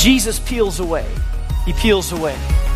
Jesus peels away. He peels away.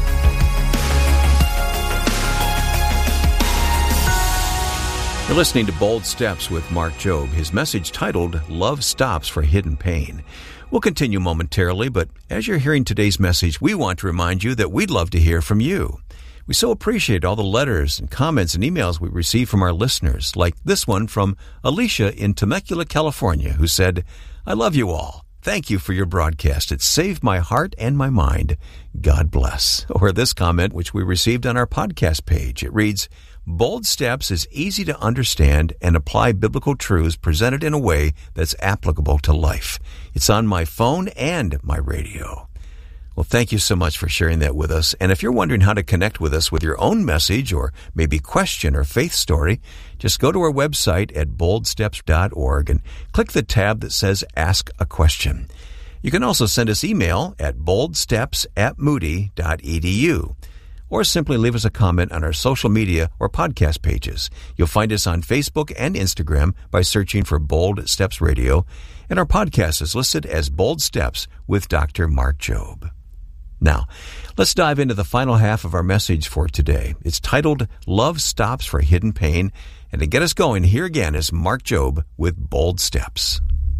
You're listening to Bold Steps with Mark Jobe. His message titled, Love Stops for Hidden Pain. We'll continue momentarily, but as you're hearing today's message, we want to remind you that we'd love to hear from you. We so appreciate all the letters and comments and emails we receive from our listeners, like this one from Alicia in Temecula, California, who said, I love you all. Thank you for your broadcast. It saved my heart and my mind. God bless. Or this comment, which we received on our podcast page. It reads, Bold Steps is easy to understand and apply biblical truths presented in a way that's applicable to life. It's on my phone and my radio. Well, thank you so much for sharing that with us. And if you're wondering how to connect with us with your own message or maybe question or faith story, just go to our website at boldsteps.org and click the tab that says Ask a Question. You can also send us email at boldsteps@moody.edu. Or simply leave us a comment on our social media or podcast pages. You'll find us on Facebook and Instagram by searching for Bold Steps Radio, and our podcast is listed as Bold Steps with Dr. Mark Jobe. Now, let's dive into the final half of our message for today. It's titled, Love Stops for Hidden Pain, and to get us going, here again is Mark Jobe with Bold Steps.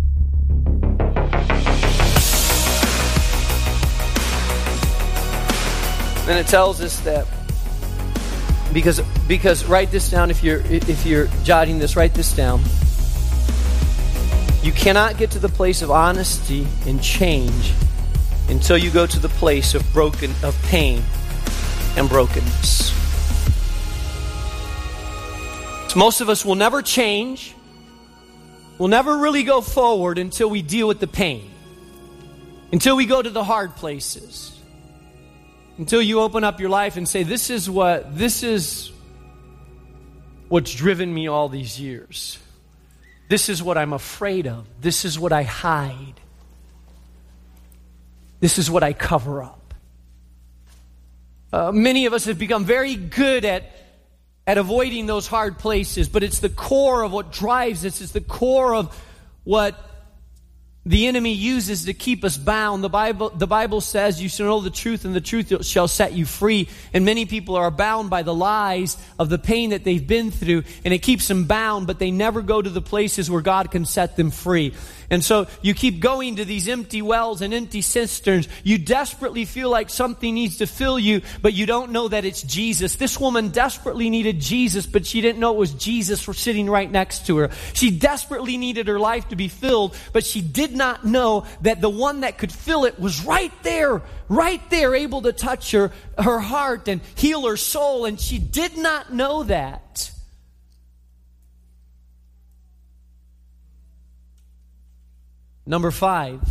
And it tells us that because write this down if you're jotting this, write this down. You cannot get to the place of honesty and change until you go to the place of pain and brokenness. So most of us will never change. We'll never really go forward until we deal with the pain. Until we go to the hard places. Until you open up your life and say, this is what's driven me all these years. This is what I'm afraid of. This is what I hide. This is what I cover up. Many of us have become very good at avoiding those hard places, but it's the core of what drives us. It's the core of what the enemy uses to keep us bound. The Bible says you shall know the truth, and the truth shall set you free. And many people are bound by the lies of the pain that they've been through, and it keeps them bound, but they never go to the places where God can set them free. And so you keep going to these empty wells and empty cisterns. You desperately feel like something needs to fill you, but you don't know that it's Jesus. This woman desperately needed Jesus, but she didn't know it was Jesus sitting right next to her. She desperately needed her life to be filled, but she did not know that the one that could fill it was right there, able to touch her heart and heal her soul, and she did not know that. Number 5,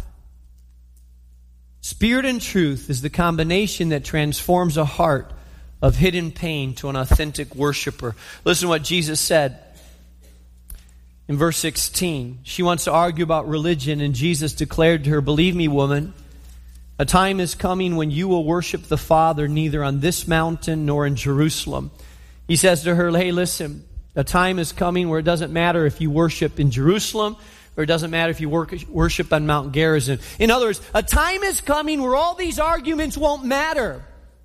Spirit and truth is the combination that transforms a heart of hidden pain to an authentic worshiper. Listen to what Jesus said in verse 16. She wants to argue about religion, and Jesus declared to her, "Believe me, woman, a time is coming when you will worship the Father neither on this mountain nor in Jerusalem." He says to her, hey, listen, a time is coming where it doesn't matter if you worship in Jerusalem, or it doesn't matter if you worship on Mount Gerizim. In other words, a time is coming where all these arguments won't matter.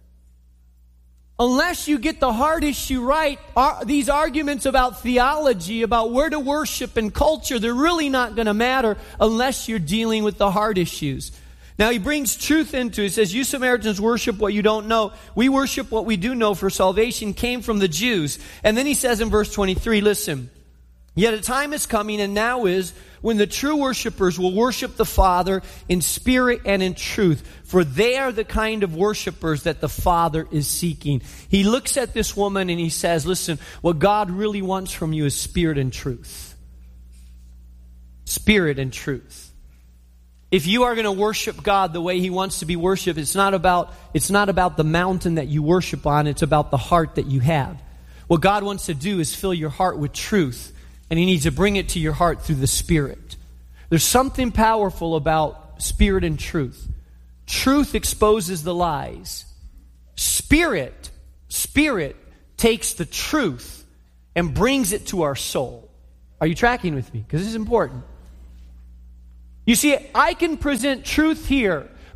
Unless you get the hard issue right, these arguments about theology, about where to worship and culture, they're really not going to matter unless you're dealing with the hard issues. Now he brings truth into it. He says, you Samaritans worship what you don't know. We worship what we do know, for salvation came from the Jews. And then he says in verse 23, listen, yet a time is coming, and now is, when the true worshipers will worship the Father in spirit and in truth, for they are the kind of worshipers that the Father is seeking. He looks at this woman and he says, listen, what God really wants from you is spirit and truth. Spirit and truth. If you are going to worship God the way He wants to be worshipped, it's not about the mountain that you worship on, it's about the heart that you have. What God wants to do is fill your heart with truth. And He needs to bring it to your heart through the Spirit. There's something powerful about spirit and truth. Truth exposes the lies. Spirit takes the truth and brings it to our soul. Are you tracking with me? Because this is important. You see, I can present truth here,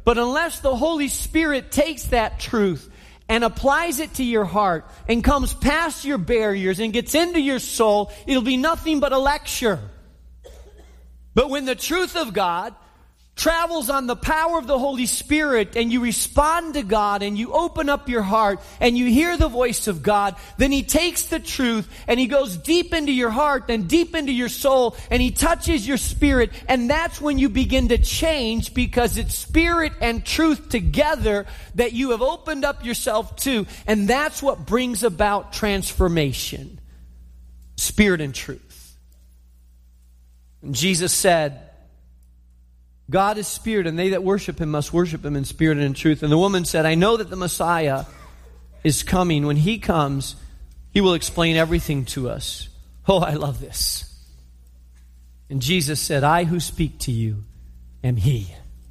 But unless the Holy Spirit takes that truth and applies it to your heart and comes past your barriers and gets into your soul, it'll be nothing but a lecture. But when the truth of God travels on the power of the Holy Spirit and you respond to God and you open up your heart and you hear the voice of God, then He takes the truth and He goes deep into your heart and deep into your soul and He touches your spirit, and that's when you begin to change, because it's spirit and truth together that you have opened up yourself to, and that's what brings about transformation. Spirit and truth. And Jesus said, God is spirit, and they that worship Him must worship Him in spirit and in truth. And the woman said, I know that the Messiah is coming. When He comes, He will explain everything to us. Oh, I love this. And Jesus said, I who speak to you am He.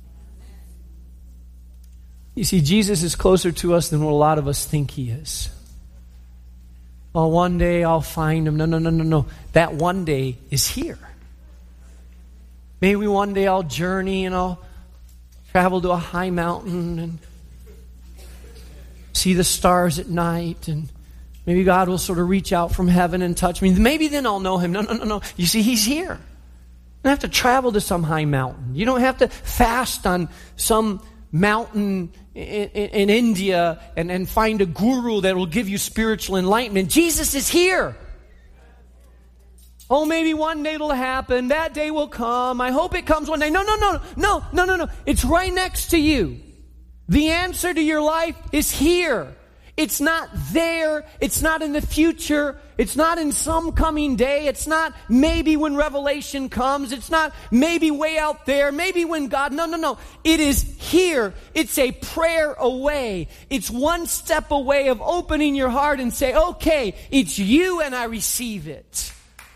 You see, Jesus is closer to us than what a lot of us think He is. Oh, one day I'll find Him. No. That one day is here. Maybe one day I'll journey and I'll travel to a high mountain and see the stars at night, and maybe God will sort of reach out from heaven and touch me. Maybe then I'll know Him. No. You see, He's here. You don't have to travel to some high mountain. You don't have to fast on some mountain in India and find a guru that will give you spiritual enlightenment. Jesus is here. Oh, maybe one day it'll happen. That day will come. I hope it comes one day. No. It's right next to you. The answer to your life is here. It's not there. It's not in the future. It's not in some coming day. It's not maybe when revelation comes. It's not maybe way out there. Maybe when God... No. It is here. It's a prayer away. It's one step away of opening your heart and say, okay, it's you and I receive it.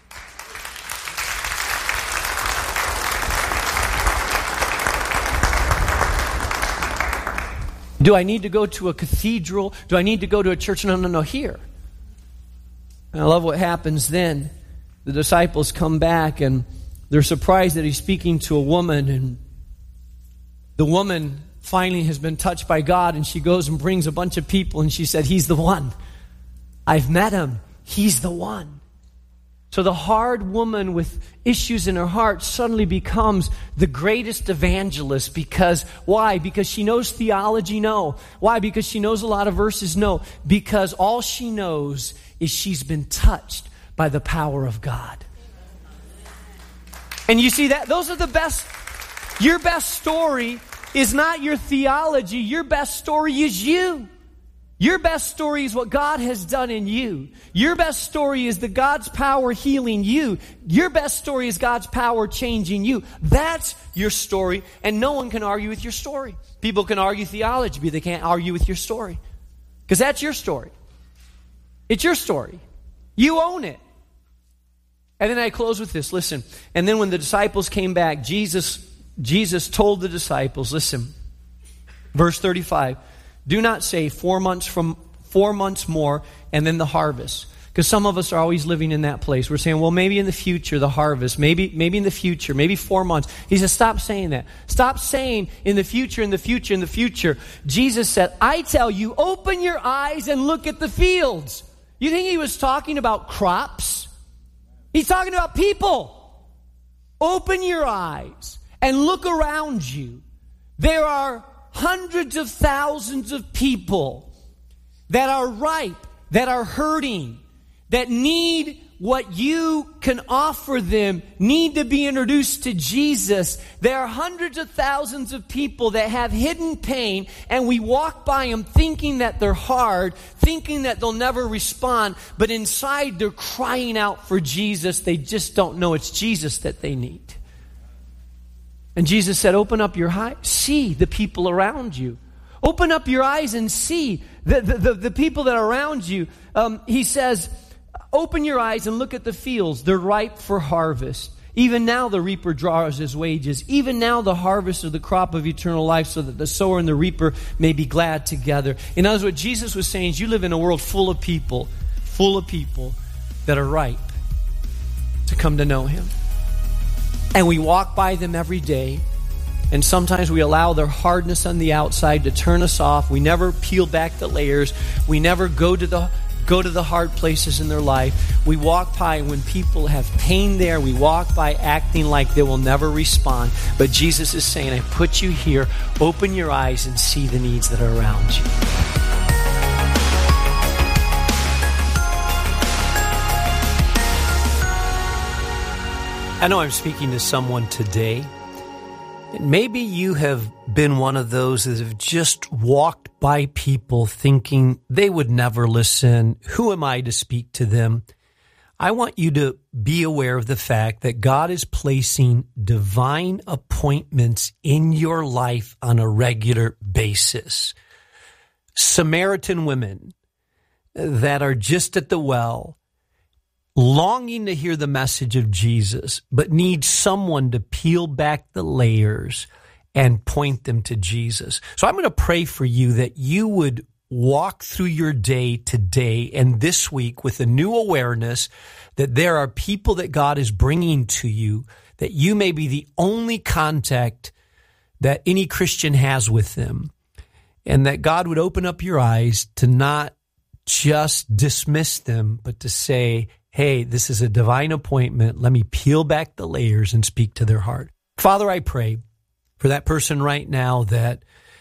Do I need to go to a cathedral? Do I need to go to a church? No, here. And I love what happens then. The disciples come back and they're surprised that He's speaking to a woman, and the woman finally has been touched by God, and she goes and brings a bunch of people and she said, He's the one. I've met Him. He's the one. So the hard woman with issues in her heart suddenly becomes the greatest evangelist. Because, why? Because she knows theology? No. Why? Because she knows a lot of verses? No. Because all she knows is she's been touched by the power of God. And you see that? Those are the best. Your best story is not your theology. Your best story is you. Your best story is what God has done in you. Your best story is the God's power healing you. Your best story is God's power changing you. That's your story, and no one can argue with your story. People can argue theology, but they can't argue with your story. Because that's your story. It's your story. You own it. And then I close with this. Listen. And then when the disciples came back, Jesus told the disciples, listen, verse 35, do not say 4 months more and then the harvest. Because some of us are always living in that place. We're saying, well, maybe in the future, the harvest. Maybe in the future. Maybe 4 months. He says, stop saying that. Stop saying in the future, in the future, in the future. Jesus said, I tell you, open your eyes and look at the fields. You think He was talking about crops? He's talking about people. Open your eyes and look around you. There are hundreds of thousands of people that are ripe, that are hurting, that need what you can offer them, need to be introduced to Jesus. There are hundreds of thousands of people that have hidden pain, and we walk by them thinking that they're hard, thinking that they'll never respond, but inside they're crying out for Jesus. They just don't know it's Jesus that they need. And Jesus said, open up your eyes, see the people around you. Open up your eyes and see the people that are around you. He says, open your eyes and look at the fields. They're ripe for harvest. Even now the reaper draws his wages. Even now the harvest of the crop of eternal life, so that the sower and the reaper may be glad together. In other words, what Jesus was saying is you live in a world full of people that are ripe to come to know Him. And we walk by them every day, And sometimes we allow their hardness on the outside to turn us off. We never peel back the layers. We never go to the hard places in their life. We walk by, and when people have pain there, we walk by acting like they will never respond. But Jesus is saying, I put you here. Open your eyes and see the needs that are around you. I know I'm speaking to someone today. Maybe you have been one of those that have just walked by people thinking they would never listen. Who am I to speak to them? I want you to be aware of the fact that God is placing divine appointments in your life on a regular basis. Samaritan women that are just at the well, longing to hear the message of Jesus, but need someone to peel back the layers and point them to Jesus. So I'm going to pray for you that you would walk through your day today and this week with a new awareness that there are people that God is bringing to you, that you may be the only contact that any Christian has with them, and that God would open up your eyes to not just dismiss them, but to say, hey, this is a divine appointment. Let me peel back the layers and speak to their heart. Father, I pray for that person right now that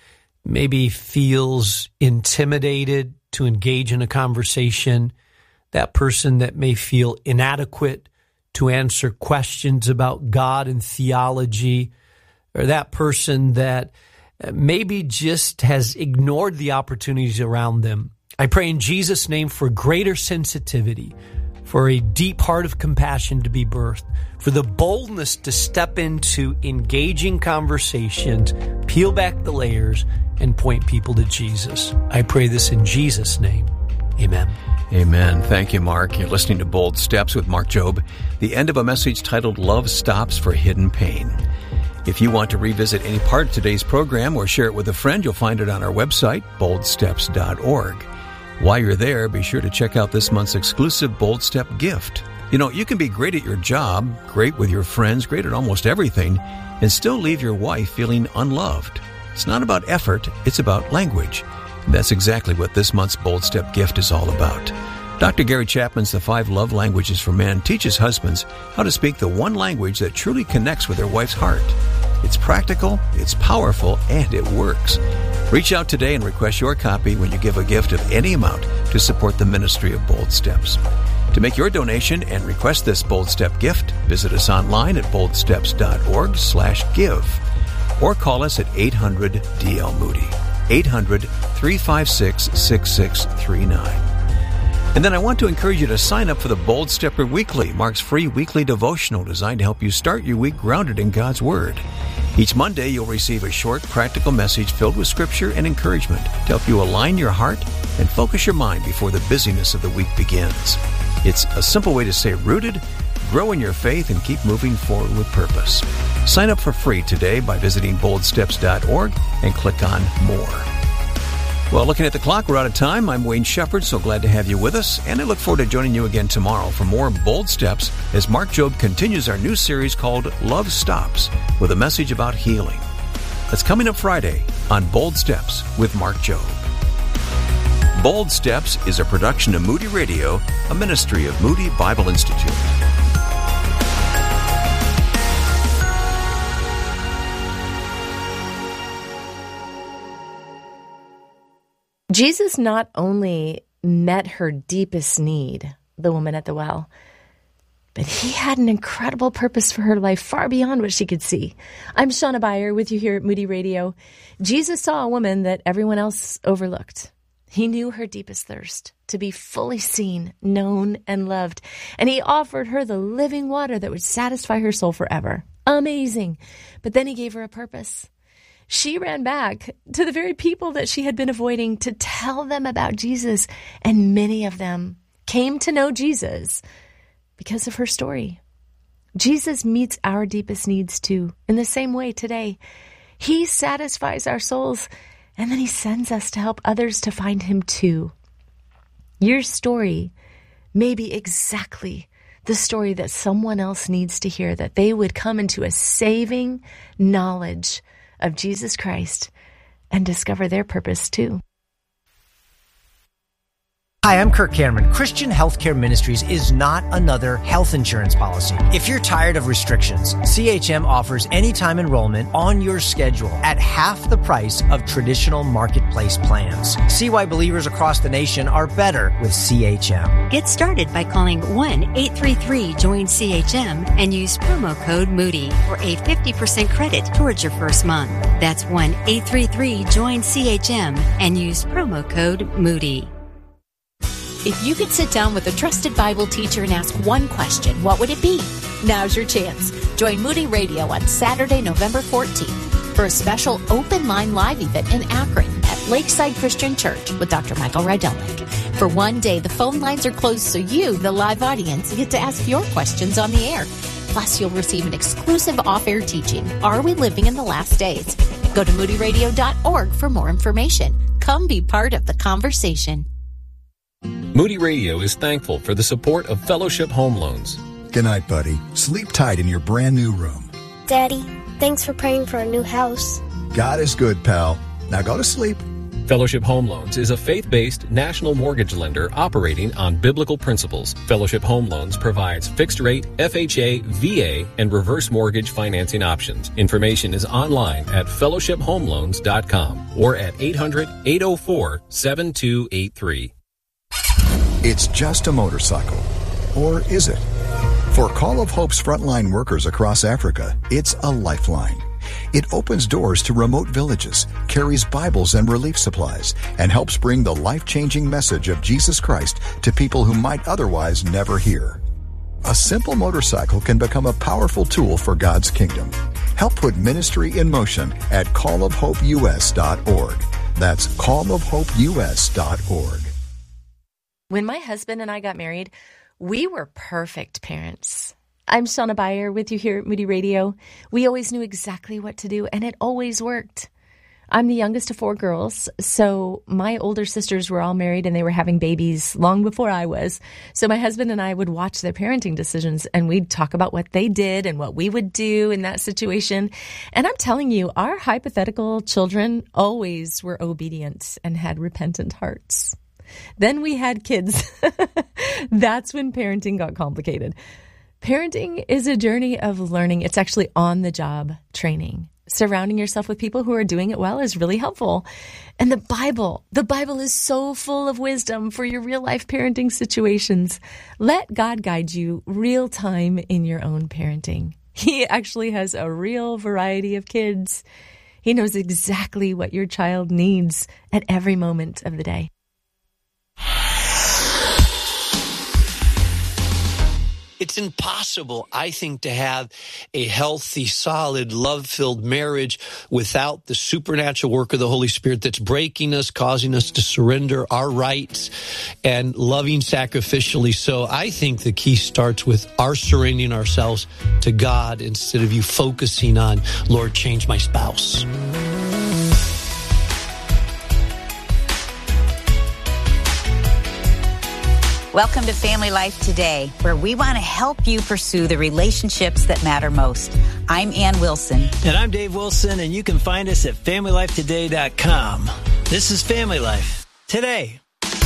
maybe feels intimidated to engage in a conversation, that person that may feel inadequate to answer questions about God and theology, or that person that maybe just has ignored the opportunities around them. I pray in Jesus' name for greater sensitivity, for a deep heart of compassion to be birthed, for the boldness to step into engaging conversations, peel back the layers, and point people to Jesus. I pray this in Jesus' name. Amen. Amen. Thank you, Mark. You're listening to Bold Steps with Mark Jobe, the end of a message titled Love Stops for Hidden Pain. If you want to revisit any part of today's program or share it with a friend, you'll find it on our website, boldsteps.org. While you're there, be sure to check out this month's exclusive Bold Step gift. You know, you can be great at your job, great with your friends, great at almost everything, and still leave your wife feeling unloved. It's not about effort, it's about language. And that's exactly what this month's Bold Step gift is all about. Dr. Gary Chapman's The 5 Love Languages for Men teaches husbands how to speak the one language that truly connects with their wife's heart. It's practical, it's powerful, and it works. Reach out today and request your copy when you give a gift of any amount to support the ministry of Bold Steps. To make your donation and request this Bold Step gift, visit us online at boldsteps.org/give or call us at 800-DL-MOODY, 800-356-6639. And then I want to encourage you to sign up for the Bold Stepper Weekly, Mark's free weekly devotional designed to help you start your week grounded in God's Word. Each Monday, you'll receive a short, practical message filled with scripture and encouragement to help you align your heart and focus your mind before the busyness of the week begins. It's a simple way to stay rooted, grow in your faith, and keep moving forward with purpose. Sign up for free today by visiting boldsteps.org and click on More. Well, looking at the clock, we're out of time. I'm Wayne Shepherd, so glad to have you with us, and I look forward to joining you again tomorrow for more Bold Steps as Mark Jobe continues our new series called Love Stops with a message about healing. That's coming up Friday on Bold Steps with Mark Jobe. Bold Steps is a production of Moody Radio, a ministry of Moody Bible Institute. Jesus not only met her deepest need, the woman at the well, but he had an incredible purpose for her life far beyond what she could see. I'm Shauna Beyer with you here at Moody Radio. Jesus saw a woman that everyone else overlooked. He knew her deepest thirst to be fully seen, known, and loved, and he offered her the living water that would satisfy her soul forever. Amazing. But then he gave her a purpose. She ran back to the very people that she had been avoiding to tell them about Jesus, and many of them came to know Jesus because of her story. Jesus meets our deepest needs too, in the same way today. He satisfies our souls, and then he sends us to help others to find him too. Your story may be exactly the story that someone else needs to hear, that they would come into a saving knowledge of Jesus Christ and discover their purpose too. Hi, I'm Kirk Cameron. Christian Healthcare Ministries is not another health insurance policy. If you're tired of restrictions, CHM offers anytime enrollment on your schedule at half the price of traditional marketplace plans. See why believers across the nation are better with CHM. Get started by calling 1-833-JOIN-CHM and use promo code Moody for a 50% credit towards your first month. That's 1-833-JOIN-CHM and use promo code Moody. If you could sit down with a trusted Bible teacher and ask one question, what would it be? Now's your chance. Join Moody Radio on Saturday, November 14th for a special open line live event in Akron at Lakeside Christian Church with Dr. Michael Rydelnik. For one day, the phone lines are closed so you, the live audience, get to ask your questions on the air. Plus, you'll receive an exclusive off-air teaching, Are We Living in the Last Days? Go to moodyradio.org for more information. Come be part of the conversation. Moody Radio is thankful for the support of Fellowship Home Loans. Good night, buddy. Sleep tight in your brand new room. Daddy, thanks for praying for a new house. God is good, pal. Now go to sleep. Fellowship Home Loans is a faith-based national mortgage lender operating on biblical principles. Fellowship Home Loans provides fixed-rate, FHA, VA, and reverse mortgage financing options. Information is online at fellowshiphomeloans.com or at 800-804-7283. It's just a motorcycle. Or is it? For Call of Hope's frontline workers across Africa, it's a lifeline. It opens doors to remote villages, carries Bibles and relief supplies, and helps bring the life-changing message of Jesus Christ to people who might otherwise never hear. A simple motorcycle can become a powerful tool for God's kingdom. Help put ministry in motion at callofhopeus.org. That's callofhopeus.org. When my husband and I got married, we were perfect parents. I'm Shauna Beyer with you here at Moody Radio. We always knew exactly what to do, and it always worked. I'm the youngest of 4 girls, so my older sisters were all married and they were having babies long before I was. So my husband and I would watch their parenting decisions, and we'd talk about what they did and what we would do in that situation. And I'm telling you, our hypothetical children always were obedient and had repentant hearts. Then we had kids. That's when parenting got complicated. Parenting is a journey of learning. It's actually on-the-job training. Surrounding yourself with people who are doing it well is really helpful. And the Bible is so full of wisdom for your real-life parenting situations. Let God guide you real time in your own parenting. He actually has a real variety of kids. He knows exactly what your child needs at every moment of the day. It's impossible, I think, to have a healthy, solid, love-filled marriage without the supernatural work of the Holy Spirit that's breaking us, causing us to surrender our rights, and loving sacrificially. So I think the key starts with our surrendering ourselves to God instead of you focusing on, Lord, change my spouse. Welcome to Family Life Today, where we want to help you pursue the relationships that matter most. I'm Ann Wilson. And I'm Dave Wilson, and you can find us at FamilyLifeToday.com. This is Family Life Today.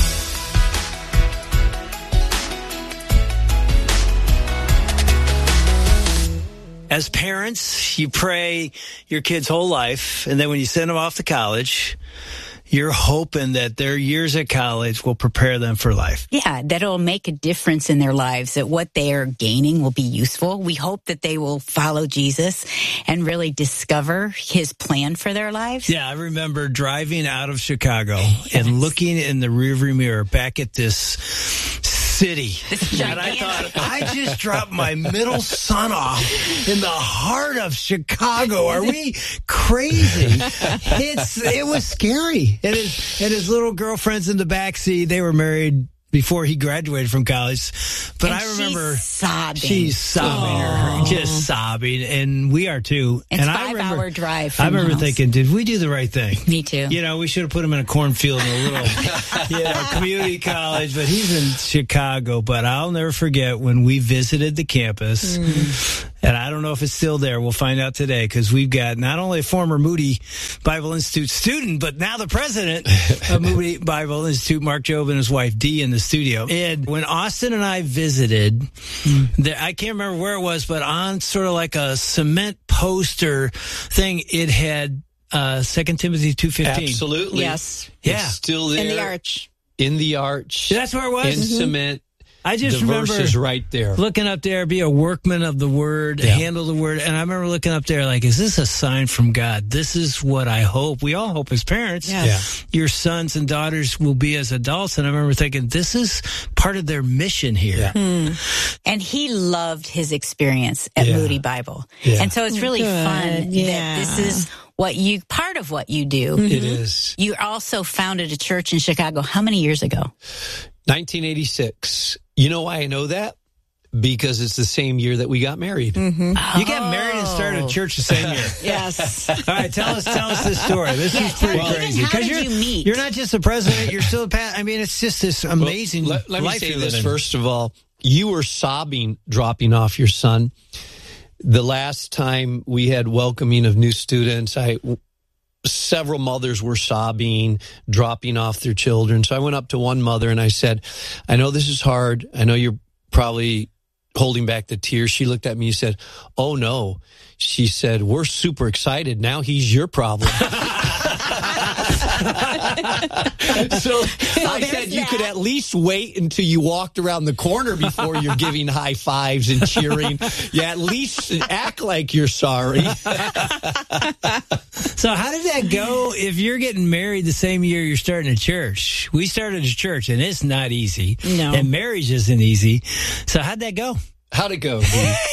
As parents, you pray your kid's whole life, and then when you send them off to college, you're hoping that their years at college will prepare them for life. Yeah, that it'll make a difference in their lives, that what they are gaining will be useful. We hope that they will follow Jesus and really discover his plan for their lives. Yeah, I remember driving out of Chicago and looking in the rearview mirror back at this city. And I thought, I just dropped my middle son off in the heart of Chicago. Are we crazy? It was scary. And his little girlfriends in the backseat, they were married before he graduated from college. But I remember she's sobbing, just sobbing, and we are too. It's a 5-hour drive from I remember thinking, did we do the right thing? Me too. You know, we should have put him in a cornfield in a little community college, but he's in Chicago. But I'll never forget when we visited the campus And I don't know if it's still there. We'll find out today, because we've got not only a former Moody Bible Institute student, but now the president of Moody Bible Institute, Mark Jobe, and his wife Dee in the studio. And when Austin and I visited, I can't remember where it was, but on sort of like a cement poster thing, it had 2 Timothy 2:15. Absolutely. Yes. Yeah. It's still there. In the arch. In the arch. That's where it was? In cement. I just the remember verse is right there. looking up there, be a workman of the word, handle the word. And I remember looking up there like, is this a sign from God? This is what I hope. We all hope as parents, your sons and daughters will be as adults. And I remember thinking, this is part of their mission here. And he loved his experience at Moody Bible. And so it's really fun that this is part of what you do. It is. You also founded a church in Chicago. How many years ago? 1986. You know why I know that? Because it's the same year that we got married. You got married and started a church the same year. Yes. All right, tell us this story. This is pretty crazy. How did you meet? You're not just the president, you're still the pastor. I mean, it's just this amazing let me life say you're this, living. first of all. You were sobbing dropping off your son. The last time we had welcoming of new students, several mothers were sobbing, dropping off their children. So I went up to one mother and I said, I know this is hard. I know you're probably holding back the tears. She looked at me and said, oh no. She said, we're super excited. Now he's your problem. So I said you could at least wait until you walked around the corner before you're giving high fives and cheering. At least act like you're sorry. So how did that go if you're getting married the same year you're starting a church? We started a church, and it's not easy. No. And marriage isn't easy. So how'd that go? How'd it go?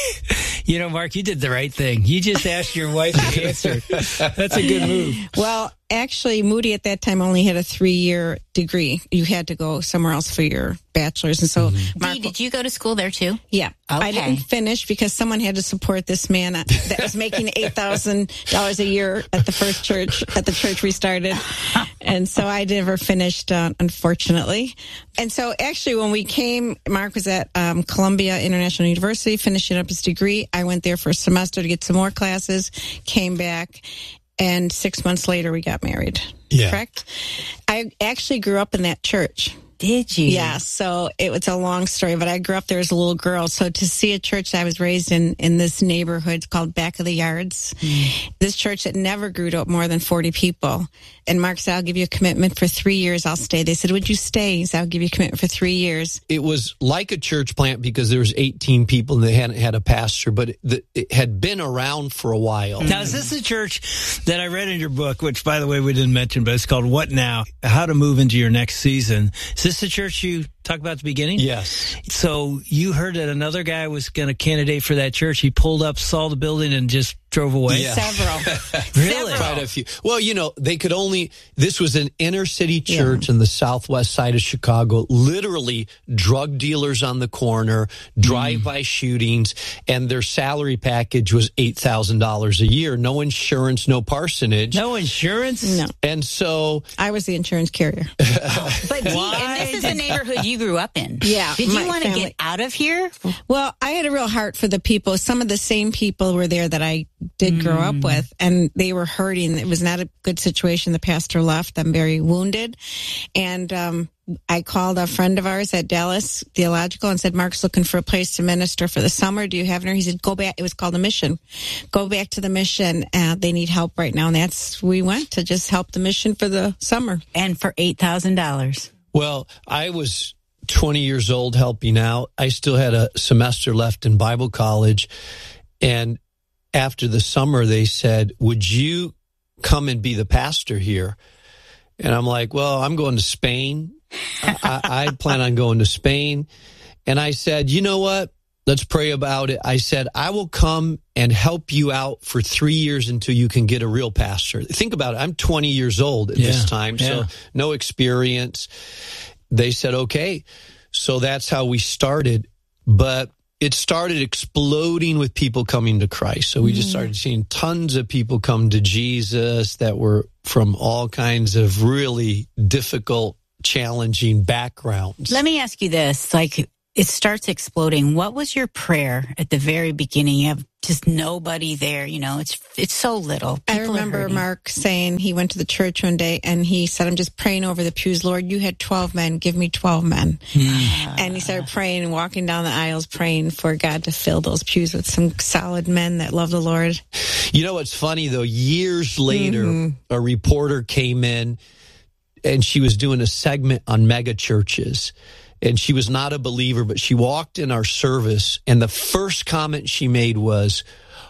You know, Mark, you did the right thing. You just asked your wife to answer. That's a good move. Well, actually, Moody at that time only had a 3-year degree. You had to go somewhere else for your bachelor's. And so, Dee, did you go to school there too? Yeah. Okay. I didn't finish because someone had to support this man that was making $8,000 a year at the first church, at the church we started. And so I never finished, unfortunately. And so actually when we came, Mark was at Columbia International University finishing up his degree. I went there for a semester to get some more classes, came back, and 6 months later we got married. Yeah. Correct? I actually grew up in that church. Did you? Yeah, so it was a long story, but I grew up there as a little girl. So to see a church, I was raised in this neighborhood called Back of the Yards. This church that never grew to more than 40 people. And Mark said, I'll give you a commitment for 3 years. I'll stay. They said, would you stay? He said, I'll give you a commitment for 3 years. It was like a church plant because there was 18 people and they hadn't had a pastor, but it had been around for a while. Now, is this the church that I read in your book, which, by the way, we didn't mention, but it's called What Now? How to Move into Your Next Season. Is this the church you talked about at the beginning? Yes. So you heard that another guy was going to candidate for that church. He pulled up, saw the building, and just drove away? Yeah. Several. Really? Quite a few. Well, you know, this was an inner city church in the southwest side of Chicago, literally drug dealers on the corner, drive-by shootings, and their salary package was $8,000 a year. No insurance, no parsonage. No insurance? No. And so I was the insurance carrier. But Dee, and this is the neighborhood you grew up in. Yeah. Did you my want to family- get out of here? Well, I had a real heart for the people. Some of the same people were there that I did grow up with, and they were hurting. It was not a good situation. The pastor left. I'm very wounded. And I called a friend of ours at Dallas Theological and said, Mark's looking for a place to minister for the summer. Do you have it? He said, go back. It was called a mission. Go back to the mission. They need help right now. And we went to just help the mission for the summer. And for $8,000. Well, I was 20 years old helping out. I still had a semester left in Bible college. And after the summer, they said, would you come and be the pastor here? And I'm like, well, I'm going to Spain. I plan on going to Spain. And I said, you know what? Let's pray about it. I said, I will come and help you out for 3 years until you can get a real pastor. Think about it. I'm 20 years old at this time, so no experience. They said, okay. So that's how we started. But it started exploding with people coming to Christ. So we just started seeing tons of people come to Jesus that were from all kinds of really difficult, challenging backgrounds. Let me ask you this. it starts exploding. What was your prayer at the very beginning? You have just nobody there. It's so little. I remember Mark saying he went to the church one day and he said, I'm just praying over the pews. Lord, you had 12 men. Give me 12 men. And he started praying and walking down the aisles, praying for God to fill those pews with some solid men that love the Lord. You know what's funny, though? Years later, a reporter came in and she was doing a segment on mega churches. And she was not a believer, but she walked in our service, and the first comment she made was,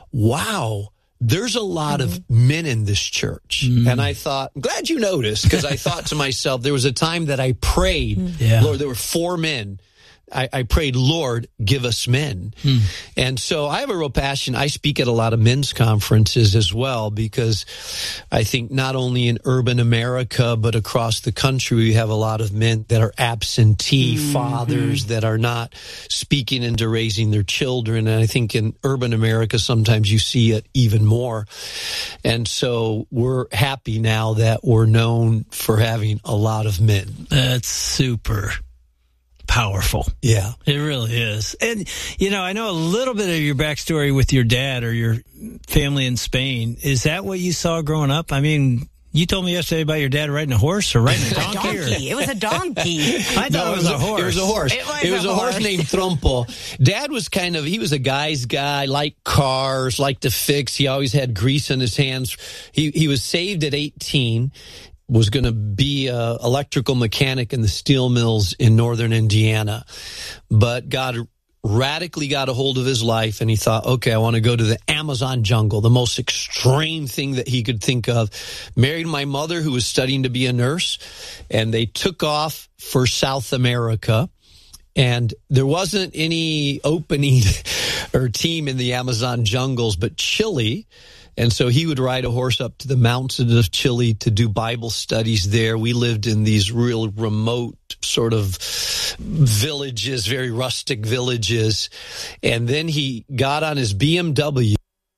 wow, there's a lot of men in this church. And I thought, I'm glad you noticed, because I thought to myself, there was a time that I prayed, Lord, there were 4 men. I prayed, Lord, give us men. And so I have a real passion. I speak at a lot of men's conferences as well, because I think not only in urban America, but across the country, we have a lot of men that are absentee fathers that are not speaking into raising their children. And I think in urban America, sometimes you see it even more. And so we're happy now that we're known for having a lot of men. That's super powerful. Yeah. It really is. And, I know a little bit of your backstory with your dad or your family in Spain. Is that what you saw growing up? I mean, you told me yesterday about your dad riding a horse or riding a donkey. It was a donkey. I thought it was a horse. It was a horse. It was a horse named Trompo. Dad was he was a guy's guy, liked cars, liked to fix. He always had grease on his hands. He was saved at 18. Was going to be an electrical mechanic in the steel mills in northern Indiana. But God radically got a hold of his life, and he thought, okay, I want to go to the Amazon jungle, the most extreme thing that he could think of. Married my mother, who was studying to be a nurse, and they took off for South America. And there wasn't any opening or team in the Amazon jungles, but Chile. And so he would ride a horse up to the mountains of Chile to do Bible studies there. We lived in these real remote sort of villages, very rustic villages. And then he got on his BMW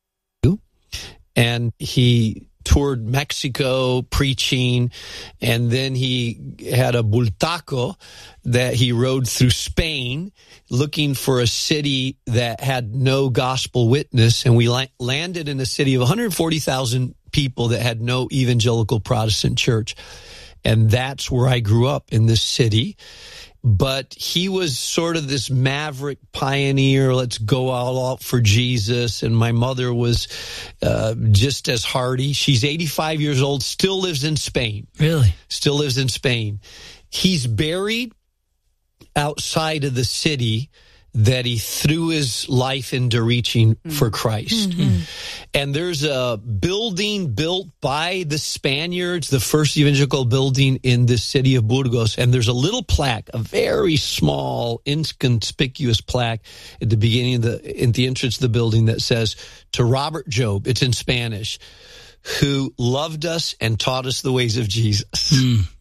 and he toured Mexico preaching, and then he had a bultaco that he rode through Spain looking for a city that had no gospel witness, and we landed in a city of 140,000 people that had no evangelical Protestant church. And that's where I grew up, in this city. But he was sort of this maverick pioneer, let's go all out for Jesus. And my mother was just as hardy. She's 85 years old, still lives in Spain. Really? Still lives in Spain. He's buried outside of the city that he threw his life into reaching for Christ. And there's a building built by the Spaniards, the first evangelical building in the city of Burgos. And there's a little plaque, a very small, inconspicuous plaque at the beginning of at the entrance of the building that says, to Robert Job, it's in Spanish, who loved us and taught us the ways of Jesus.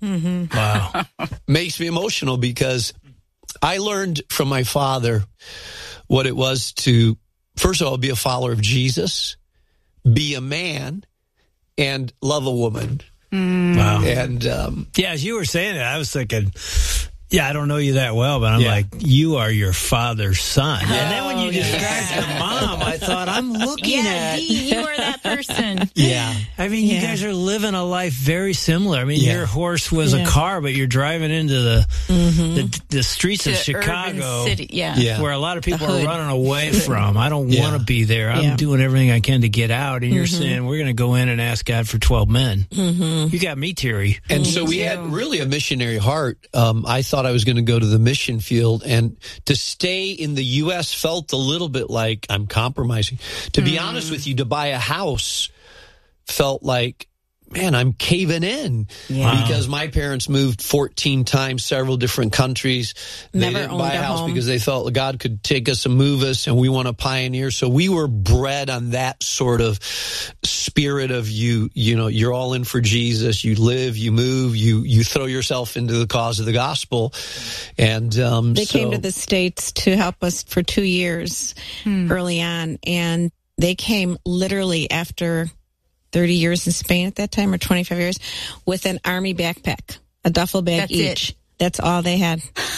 Wow. Makes me emotional, because I learned from my father what it was to, first of all, be a follower of Jesus, be a man, and love a woman. Wow. And as you were saying it, I was thinking, I don't know you that well, but I'm like, you are your father's son. And then when you described your mom, I thought, I'm looking at... you are that person. I mean, you guys are living a life very similar. I mean, your horse was a car, but you're driving into the streets of Chicago, where a lot of people are running away from. I don't want to be there. I'm doing everything I can to get out. And you're saying, we're going to go in and ask God for 12 men. You got me, Terry. And so we had really a missionary heart. I thought I was going to go to the mission field, and to stay in the U.S. felt a little bit like I'm compromising. To be honest with you, to buy a house felt like, man, I'm caving in, because my parents moved 14 times, several different countries. They didn't buy a house because they felt God could take us and move us, and we want to pioneer. So we were bred on that sort of spirit of you're all in for Jesus. You live, you move, you throw yourself into the cause of the gospel. And they came to the States to help us for 2 years early on, and they came literally after 30 years in Spain at that time, or 25 years, with an army backpack, a duffel bag each. That's all they had.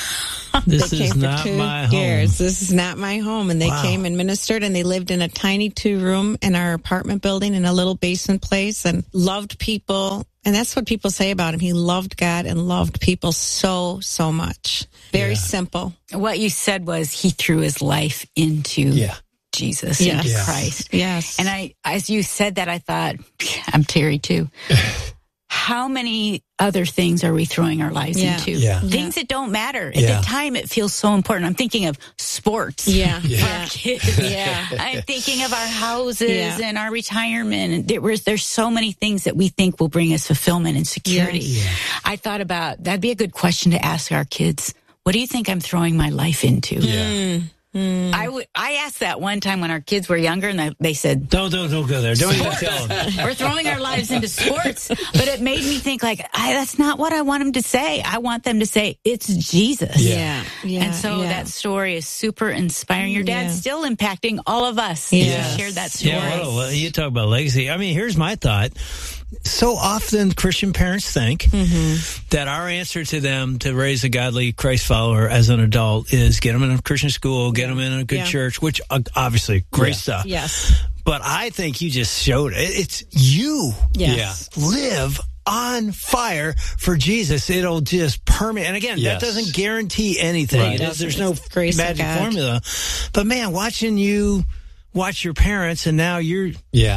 This They came is for not 2 my home. years. This is not my home. And they Wow. came and ministered, and they lived in a tiny 2-room in our apartment building in a little basement place and loved people. And that's what people say about him. He loved God and loved people so, so much. Very simple. What you said was he threw his life into Jesus, Yes. into Yes. Christ. Yes. And as you said that, I thought, I'm Terry too. How many other things are we throwing our lives into? Things that don't matter. At the time, it feels so important. I'm thinking of sports. For our kids. I'm thinking of our houses and our retirement. And there's so many things that we think will bring us fulfillment and security. I thought about, that'd be a good question to ask our kids. What do you think I'm throwing my life into? I asked that one time when our kids were younger, and they said, Don't go there. Don't even tell them. We're throwing our lives into sports. But it made me think, that's not what I want them to say. I want them to say, it's Jesus. And so that story is super inspiring. Your dad's still impacting all of us. You shared that story. Well, you talk about legacy. I mean, here's my thought. So often Christian parents think that our answer to them to raise a godly Christ follower as an adult is get them in a Christian school, get them in a good church, which obviously great stuff. Yes. But I think you just showed it. It's you. Yes. Live on fire for Jesus. It'll just permeate. And again, that doesn't guarantee anything. Right. There's no Grace of magic God. formula. But man, watching you watch your parents and now you're...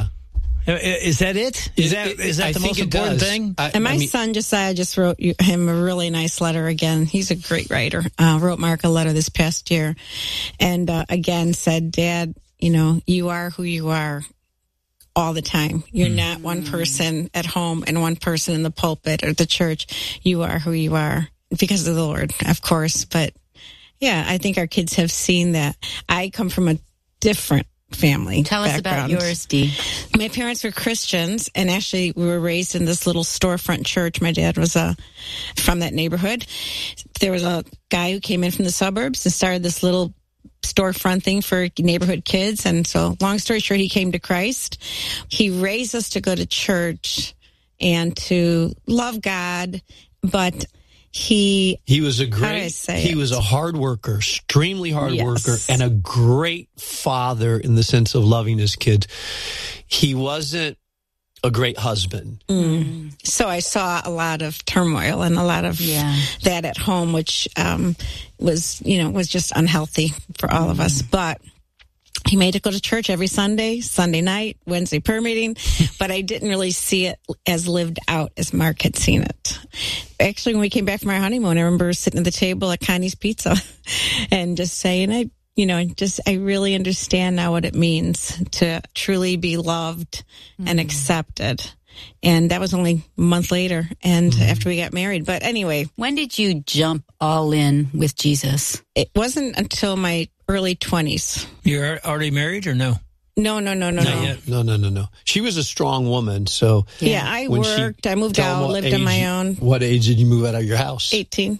Is that it? Is that the most important thing? And my son Josiah just wrote him a really nice letter again. He's a great writer. Wrote Mark a letter this past year, and again said, "Dad, you are who you are all the time. You're not one person at home and one person in the pulpit or the church. You are who you are because of the Lord, of course. But yeah, I think our kids have seen that. I come from a different family. Tell us about yours, Dee. My parents were Christians, and actually we were raised in this little storefront church. My dad was from that neighborhood. There was a guy who came in from the suburbs and started this little storefront thing for neighborhood kids. And so, long story short, he came to Christ. He raised us to go to church and to love God, but he was a hard worker, extremely hard worker, and a great father in the sense of loving his kids. He wasn't a great husband. So I saw a lot of turmoil and a lot of that at home, which was just unhealthy for all of us. But he made it go to church every Sunday night, Wednesday prayer meeting, but I didn't really see it as lived out as Mark had seen it. Actually, when we came back from our honeymoon, I remember sitting at the table at Connie's Pizza and just saying, I really understand now what it means to truly be loved and accepted. And that was only a month later and after we got married. But anyway. When did you jump all in with Jesus? It wasn't until my early 20s. You're already married or no? No. No. She was a strong woman, so... Yeah, I worked. I moved out, lived on my own. What age did you move out of your house? 18.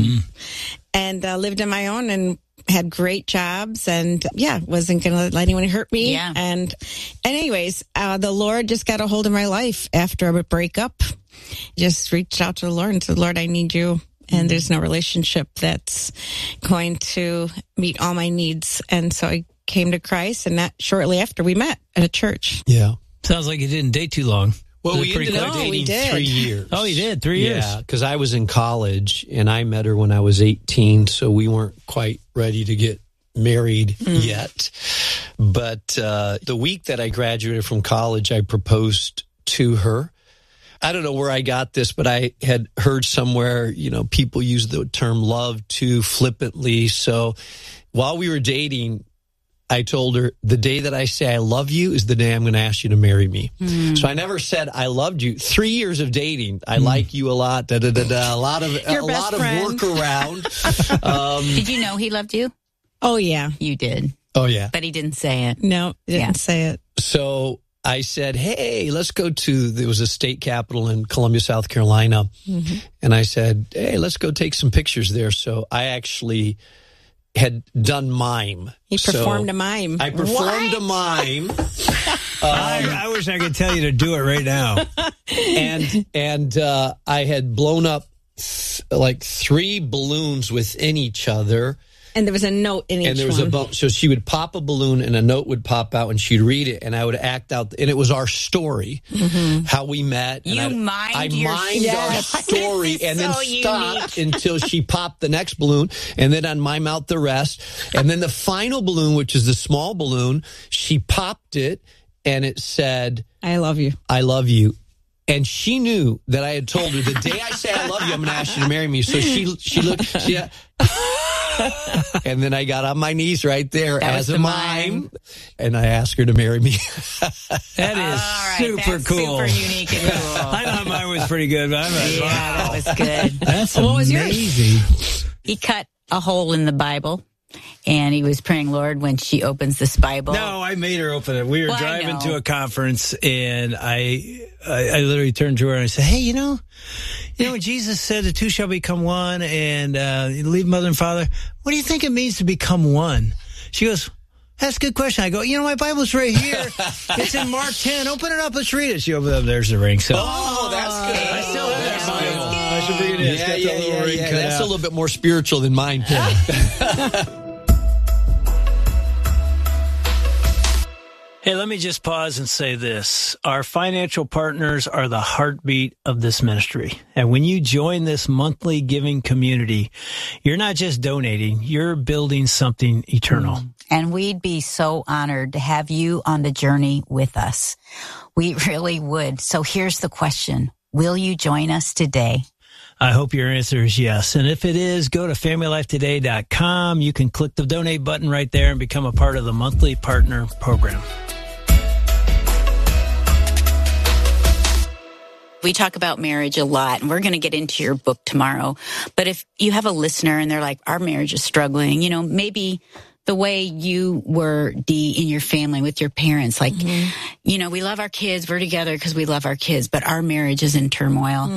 And lived on my own and had great jobs and, wasn't going to let anyone hurt me. Yeah. And anyways, the Lord just got a hold of my life after a breakup. Just reached out to the Lord and said, Lord, I need you. And there's no relationship that's going to meet all my needs. And so I came to Christ, and that shortly after we met at a church. Yeah. Sounds like you didn't date too long. Well, we ended up dating 3 years. Oh, you did? 3 years? Yeah, because I was in college, and I met her when I was 18, so we weren't quite ready to get married yet. But the week that I graduated from college, I proposed to her. I don't know where I got this, but I had heard somewhere, people use the term love too flippantly. So while we were dating, I told her, the day that I say I love you is the day I'm going to ask you to marry me. So I never said I loved you. 3 years of dating. I like you a lot. A lot of workaround. Did you know he loved you? Oh, yeah. You did. Oh, yeah. But he didn't say it. No, he didn't say it. So I said, hey, let's go there was a state capitol in Columbia, South Carolina. And I said, hey, let's go take some pictures there. So I actually had done mime. He performed a mime. I performed a mime. I wish I could tell you to do it right now. And I had blown up like 3 balloons within each other. And there was a note in each one. And there was so she would pop a balloon and a note would pop out and she'd read it and I would act out. And it was our story, how we met. And I mimed our story and then stopped until she popped the next balloon. And then I'd mime out the rest. And then the final balloon, which is the small balloon, she popped it and it said, I love you. I love you. And she knew that I had told her, the day I say I love you, I'm going to ask you to marry me. So she looked, and then I got on my knees right there as a mime, and I asked her to marry me. That is super cool. Super unique and cool. I thought mine was pretty good. But that was good. That's amazing. He cut a hole in the Bible. And he was praying, Lord, when she opens this Bible. No, I made her open it. We were driving to a conference, and I literally turned to her and I said, hey, you know when Jesus said the 2 shall become one and leave mother and father, what do you think it means to become one? She goes, that's a good question. I go, my Bible's right here. It's in Mark 10. Open it up. Let's read it. She opened it up. There's the ring. So, that's good. I still have that Bible. I should bring it in. Yeah. That's a little bit more spiritual than mine, too. Hey, let me just pause and say this. Our financial partners are the heartbeat of this ministry. And when you join this monthly giving community, you're not just donating, you're building something eternal. And we'd be so honored to have you on the journey with us. We really would. So here's the question. Will you join us today? I hope your answer is yes. And if it is, go to FamilyLifeToday.com. You can click the donate button right there and become a part of the monthly partner program. We talk about marriage a lot, and we're going to get into your book tomorrow. But if you have a listener and they're like, our marriage is struggling, maybe the way you were, Dee, in your family with your parents, like, we love our kids, we're together because we love our kids, but our marriage is in turmoil.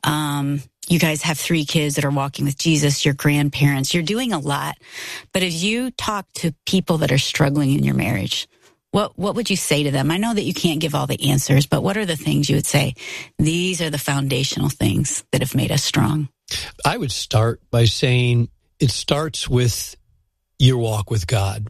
You guys have 3 kids that are walking with Jesus, your grandparents, you're doing a lot. But if you talk to people that are struggling in your marriage, what would you say to them? I know that you can't give all the answers, but what are the things you would say? These are the foundational things that have made us strong. I would start by saying it starts with your walk with God.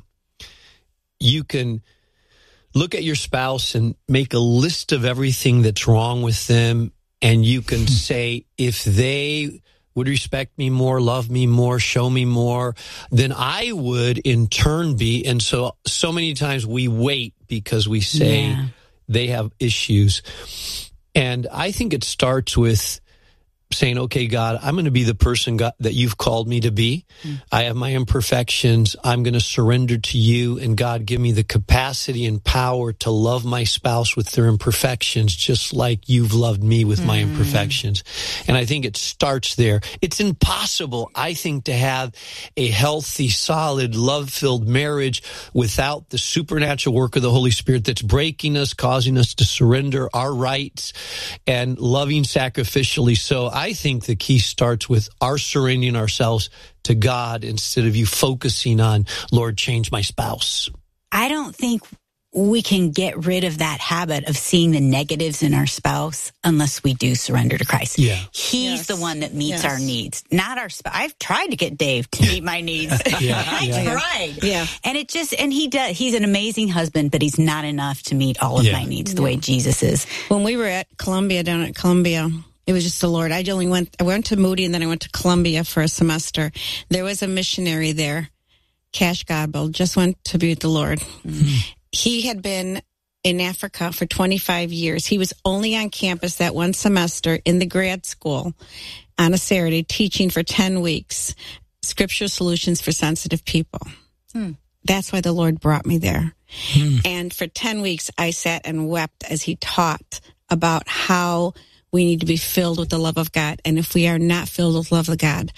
You can look at your spouse and make a list of everything that's wrong with them, and you can say, if they would respect me more, love me more, show me more, then I would in turn be. And so many times we wait because we say they have issues. And I think it starts with saying, okay, God, I'm going to be the person that you've called me to be. I have my imperfections. I'm going to surrender to you. And God, give me the capacity and power to love my spouse with their imperfections, just like you've loved me with my imperfections. And I think it starts there. It's impossible, I think, to have a healthy, solid, love-filled marriage without the supernatural work of the Holy Spirit that's breaking us, causing us to surrender our rights, and loving sacrificially. So I think the key starts with our surrendering ourselves to God instead of you focusing on, Lord, change my spouse. I don't think we can get rid of that habit of seeing the negatives in our spouse unless we do surrender to Christ. Yeah. He's the one that meets our needs, not our spouse. I've tried to get Dave to meet my needs. I tried. Yeah. And he does. He's an amazing husband, but he's not enough to meet all of my needs the way Jesus is. When we were at Columbia, down at Columbia, it was just the Lord. I went to Moody, and then I went to Columbia for a semester. There was a missionary there, Cash Godbold, just went to be with the Lord. He had been in Africa for 25 years. He was only on campus that one semester in the grad school on a Saturday, teaching for 10 weeks, scriptural solutions for sensitive people. That's why the Lord brought me there. And for 10 weeks, I sat and wept as he taught about how we need to be filled with the love of God. And if we are not filled with love of God,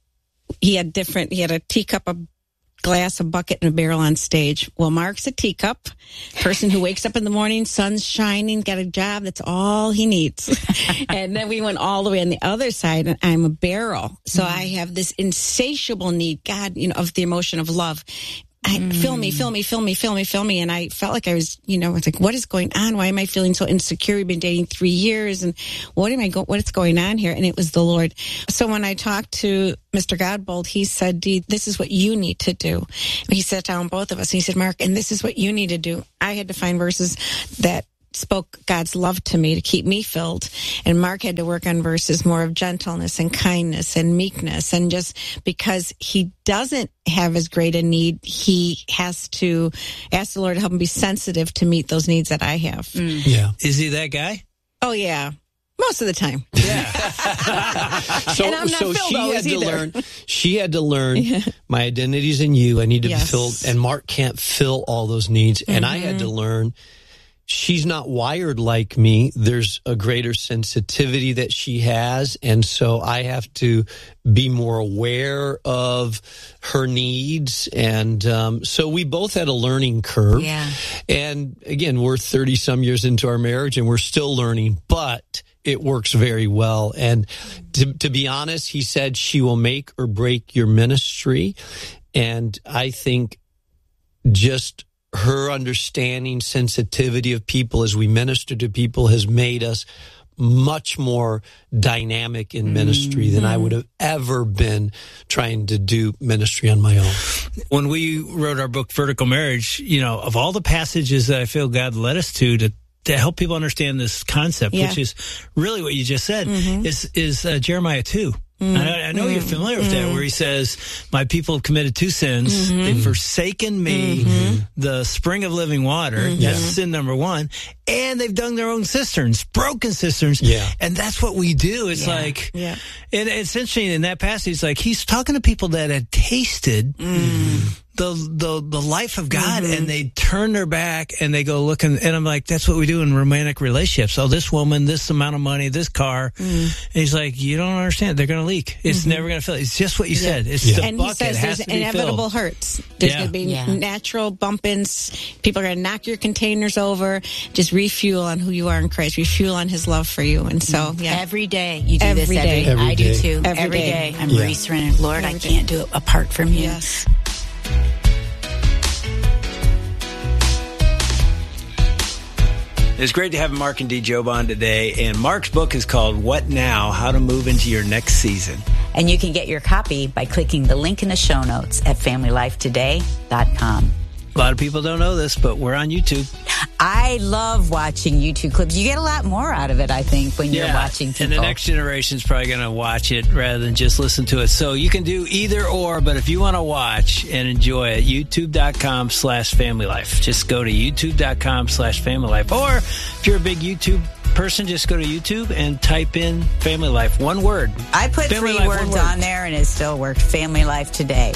he had a teacup, a glass, a bucket, and a barrel on stage. Well, Mark's a teacup, person who wakes up in the morning, sun's shining, got a job, that's all he needs. And then we went all the way on the other side, and I'm a barrel. So I have this insatiable need, God, of the emotion of love. fill me. And I felt like I was, it's like, what is going on? Why am I feeling so insecure? We've been dating 3 years, and what is going on here? And it was the Lord. So when I talked to Mr. Godbold, he said, Dee, this is what you need to do. And he sat down both of us, and he said, Mark, and this is what you need to do. I had to find verses that spoke God's love to me to keep me filled. And Mark had to work on verses more of gentleness and kindness and meekness. And just because he doesn't have as great a need, he has to ask the Lord to help him be sensitive to meet those needs that I have. Yeah. Is he that guy? Oh, yeah. Most of the time. Yeah. so she had to learn my identity's in you. I need to be filled. And Mark can't fill all those needs. And I had to learn she's not wired like me. There's a greater sensitivity that she has. And so I have to be more aware of her needs. And so we both had a learning curve. Yeah. And again, we're 30 some years into our marriage and we're still learning, but it works very well. And to be honest, he said she will make or break your ministry. And I think just her understanding, sensitivity of people as we minister to people has made us much more dynamic in ministry than I would have ever been trying to do ministry on my own. When we wrote our book, Vertical Marriage, of all the passages that I feel God led us to help people understand this concept, which is really what you just said, is Jeremiah 2. I know you're familiar with that, where he says, my people have committed 2 sins. They've forsaken me, the spring of living water. That's sin number 1. And they've dug their own cisterns, broken cisterns. Yeah. And that's what we do. It's and it's interesting in that passage, like he's talking to people that had tasted the life of God, and they turn their back and they go look, and I'm like, that's what we do in romantic relationships. Oh, this woman, this amount of money, this car. And he's like, you don't understand. They're going to leak. It's never going to fill. It's just what you said. It's the and bucket. He says has there's to be inevitable filled. Hurts. There's going to be natural bump-ins. People are going to knock your containers over. Just refuel on who you are in Christ. Refuel on his love for you. And so, every day you do this. I do too. Every day. I'm resurrendering. Lord, I can't do it apart from you. Yes. It's great to have Mark and Dee Job on today, and Mark's book is called What Now? How to Move into Your Next Season. And you can get your copy by clicking the link in the show notes at FamilyLifeToday.com. A lot of people don't know this, but we're on YouTube. I love watching YouTube clips. You get a lot more out of it, I think, when you're watching people. And the next generation's probably going to watch it rather than just listen to it. So you can do either or, but if you want to watch and enjoy it, youtube.com/familylife. Just go to youtube.com/familylife. Or if you're a big YouTube person, just go to YouTube and type in Family Life. One word. I put Family 3 words on there and it still worked. Family Life Today.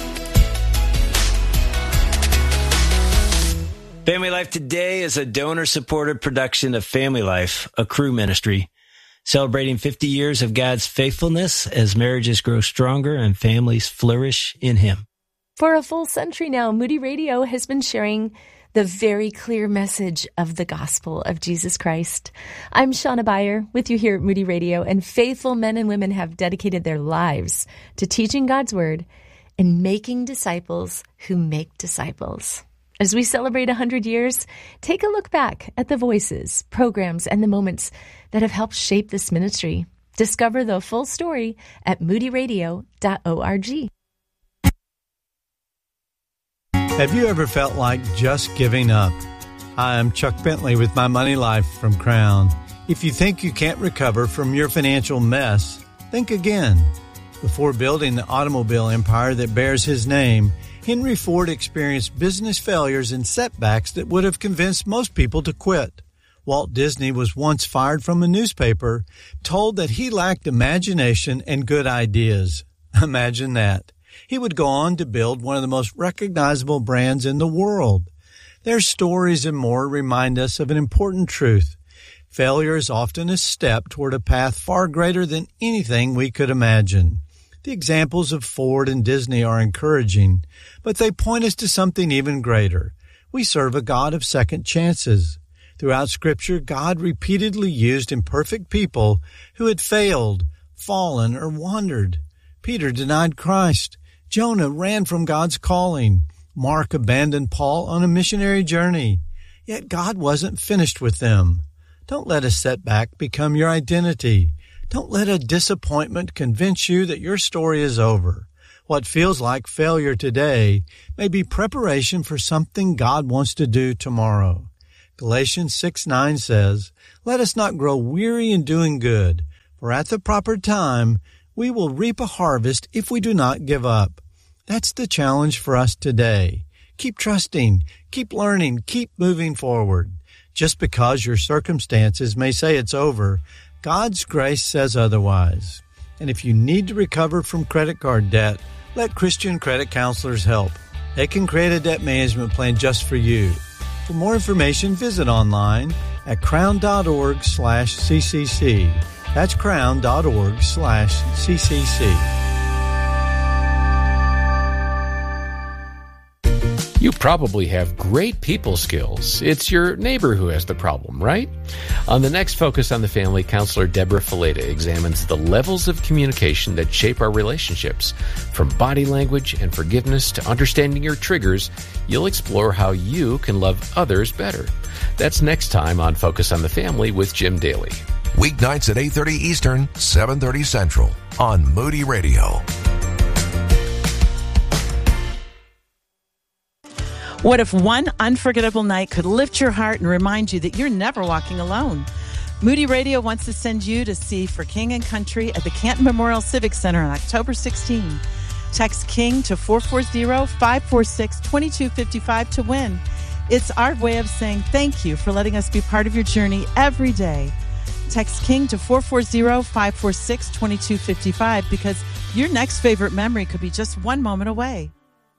Family Life Today is a donor-supported production of Family Life, a Cru ministry, celebrating 50 years of God's faithfulness as marriages grow stronger and families flourish in Him. For a full century now, Moody Radio has been sharing the very clear message of the gospel of Jesus Christ. I'm Shauna Beyer with you here at Moody Radio, and faithful men and women have dedicated their lives to teaching God's Word and making disciples who make disciples. As we celebrate 100 years, take a look back at the voices, programs, and the moments that have helped shape this ministry. Discover the full story at moodyradio.org. Have you ever felt like just giving up? Hi, I'm Chuck Bentley with My Money Life from Crown. If you think you can't recover from your financial mess, think again. Before building the automobile empire that bears his name, Henry Ford experienced business failures and setbacks that would have convinced most people to quit. Walt Disney was once fired from a newspaper, told that he lacked imagination and good ideas. Imagine that. He would go on to build one of the most recognizable brands in the world. Their stories and more remind us of an important truth. Failure is often a step toward a path far greater than anything we could imagine. The examples of Ford and Disney are encouraging, but they point us to something even greater. We serve a God of second chances. Throughout Scripture, God repeatedly used imperfect people who had failed, fallen, or wandered. Peter denied Christ. Jonah ran from God's calling. Mark abandoned Paul on a missionary journey, yet God wasn't finished with them. Don't let a setback become your identity. Don't let a disappointment convince you that your story is over. What feels like failure today may be preparation for something God wants to do tomorrow. Galatians 6:9 says, "Let us not grow weary in doing good, for at the proper time we will reap a harvest if we do not give up." That's the challenge for us today. Keep trusting, keep learning, keep moving forward. Just because your circumstances may say it's over, God's grace says otherwise. And if you need to recover from credit card debt, let Christian Credit Counselors help. They can create a debt management plan just for you. For more information, visit online at crown.org/CCC. That's crown.org/CCC. You probably have great people skills. It's your neighbor who has the problem, right? On the next Focus on the Family, Counselor Deborah Fileta examines the levels of communication that shape our relationships. From body language and forgiveness to understanding your triggers, you'll explore how you can love others better. That's next time on Focus on the Family with Jim Daly. Weeknights at 8:30 Eastern, 7:30 Central on Moody Radio. What if one unforgettable night could lift your heart and remind you that you're never walking alone? Moody Radio wants to send you to see For King and Country at the Canton Memorial Civic Center on October 16. Text KING to 440-546-2255 to win. It's our way of saying thank you for letting us be part of your journey every day. Text KING to 440-546-2255 because your next favorite memory could be just one moment away.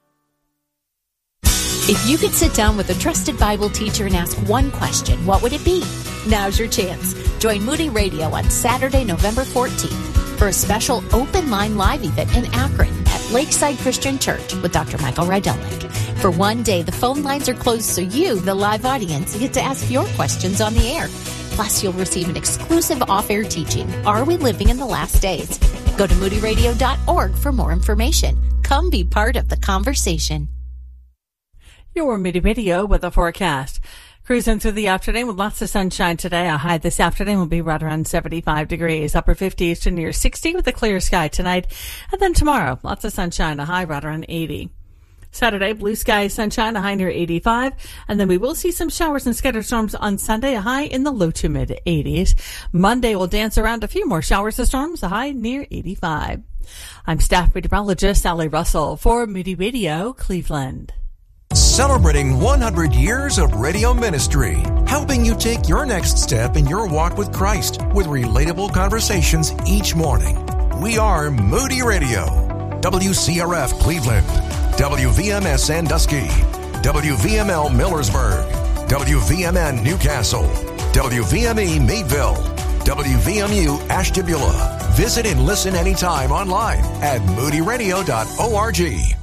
If you could sit down with a trusted Bible teacher and ask one question, what would it be? Now's your chance. Join Moody Radio on Saturday, November 14th for a special open line live event in Akron at Lakeside Christian Church with Dr. Michael Rydelnik. For one day, the phone lines are closed so you, the live audience, get to ask your questions on the air. Plus, you'll receive an exclusive off-air teaching, Are We Living in the Last Days? Go to moodyradio.org for more information. Come be part of the conversation. Your Moody Radio with a forecast. Cruising through the afternoon with lots of sunshine today. A high this afternoon will be right around 75 degrees. Upper 50s to near 60 with a clear sky tonight. And then tomorrow, lots of sunshine, a high right around 80. Saturday, blue sky, sunshine, a high near 85. And then we will see some showers and scattered storms on Sunday, a high in the low to mid 80s. Monday will dance around a few more showers and storms, a high near 85. I'm staff meteorologist Sally Russell for Moody Radio, Cleveland. Celebrating 100 years of radio ministry, helping you take your next step in your walk with Christ with relatable conversations each morning. We are Moody Radio, WCRF Cleveland, WVMS Sandusky, WVML Millersburg, WVMN Newcastle, WVME Meadville, WVMU Ashtabula. Visit and listen anytime online at moodyradio.org.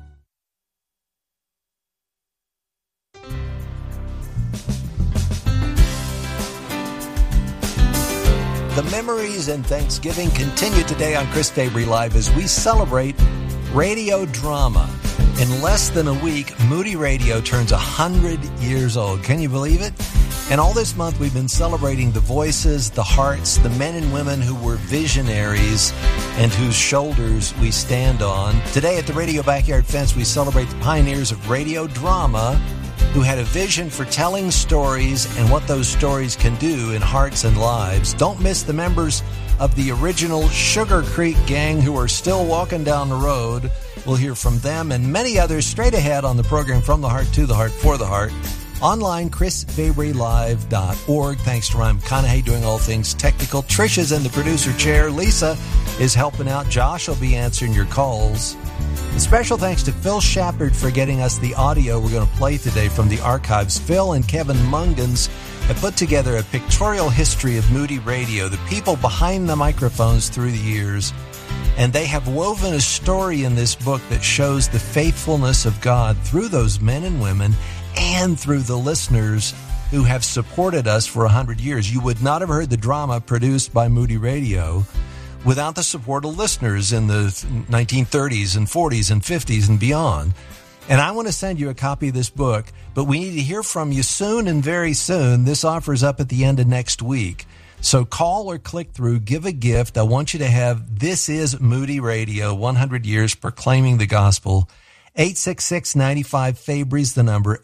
The memories and Thanksgiving continue today on Chris Fabry Live as we celebrate radio drama. In less than a week, Moody Radio turns 100 years old. Can you believe it? And all this month, we've been celebrating the voices, the hearts, the men and women who were visionaries and whose shoulders we stand on. Today at the Radio Backyard Fence, we celebrate the pioneers of radio drama who had a vision for telling stories and what those stories can do in hearts and lives. Don't miss the members of the original Sugar Creek Gang who are still walking down the road. We'll hear from them and many others straight ahead on the program From the Heart to the Heart for the Heart. Online, chrisfabrylive.org. Thanks to Ryan McConaughey doing all things technical. Trisha's in the producer chair. Lisa is helping out. Josh will be answering your calls. And special thanks to Phil Shepard for getting us the audio we're going to play today from the archives. Phil and Kevin Mungans have put together a pictorial history of Moody Radio, the people behind the microphones through the years. And they have woven a story in this book that shows the faithfulness of God through those men and women and through the listeners who have supported us for 100 years. You would not have heard the drama produced by Moody Radio without the support of listeners in the 1930s and 40s and 50s and beyond. And I want to send you a copy of this book, but we need to hear from you soon and very soon. This offer is up at the end of next week. So call or click through, give a gift. I want you to have This Is Moody Radio, 100 years proclaiming the gospel. 866-95-FABRE's the number,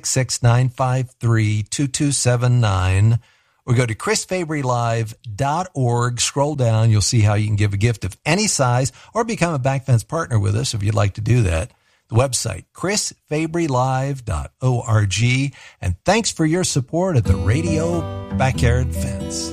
866-953-2279. Or go to chrisfabrylive.org. Scroll down. You'll see how you can give a gift of any size or become a Backfence partner with us if you'd like to do that. The website, chrisfabrylive.org. And thanks for your support at the Radio Backyard Fence.